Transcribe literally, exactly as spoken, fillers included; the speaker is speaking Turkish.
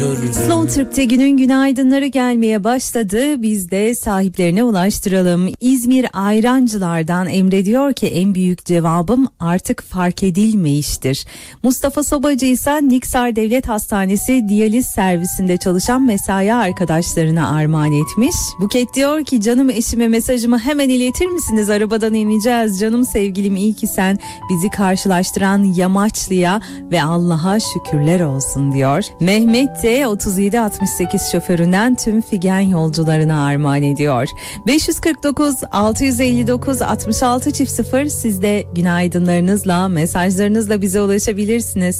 Slow Türk'te günün günaydınları gelmeye başladı. Biz de sahiplerine ulaştıralım. İzmir Ayrancılar'dan Emre diyor ki en büyük cevabım artık fark edilmeyiştir. Mustafa Sobacı ise Niksar Devlet Hastanesi diyaliz servisinde çalışan mesai arkadaşlarına armağan etmiş. Buket diyor ki canım eşime mesajımı hemen iletir misiniz? Arabadan ineceğiz. Canım sevgilim iyi ki sen bizi karşılaştıran Yamaçlı'ya ve Allah'a şükürler olsun diyor. Mehmet de otuz yedi altmış sekiz şoföründen tüm Figen yolcularına armağan ediyor. beş yüz kırk dokuz altı yüz elli dokuz altmış altı çift sıfır siz de günaydınlarınızla, mesajlarınızla bize ulaşabilirsiniz.